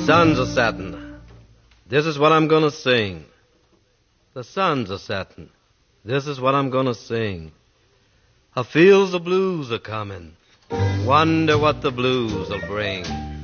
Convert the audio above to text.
Sun's a settin'. This is what I'm gonna sing. The sun's a settin'. This is what I'm gonna sing. I feels the blues a comin'. Wonder what the blues will bring.